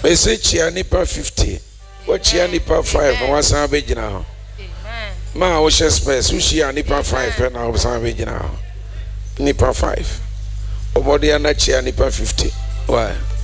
Mese chia nipa 50. What chia nipa 5 na wasan abegyina ho. Ma wo share space wo chia nipa 5 na wasan abegyina ho. Nipa 5. Obodi ana chia nipa 50. Why?